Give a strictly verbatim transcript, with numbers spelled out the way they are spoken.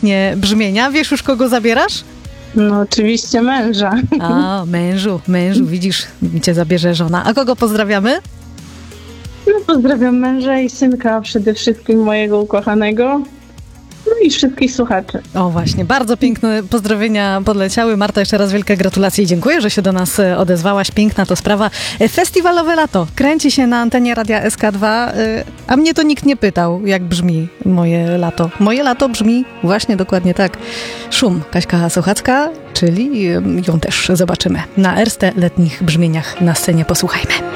letnie brzmienia. Wiesz już, kogo zabierasz? No oczywiście męża. A, mężu, mężu, widzisz, cię zabierze żona. A kogo pozdrawiamy? No pozdrawiam męża i synka, przede wszystkim mojego ukochanego. No i wszystkich słuchaczy. O właśnie, bardzo piękne pozdrowienia podleciały. Marta, jeszcze raz wielkie gratulacje i dziękuję, że się do nas odezwałaś. Piękna to sprawa. Festiwalowe lato kręci się na antenie Radia S K dwa, a mnie to nikt nie pytał, jak brzmi moje lato. Moje lato brzmi właśnie dokładnie tak. Szum, Kaśka Sochacka, czyli ją też zobaczymy na Erste letnich brzmieniach na scenie. Posłuchajmy.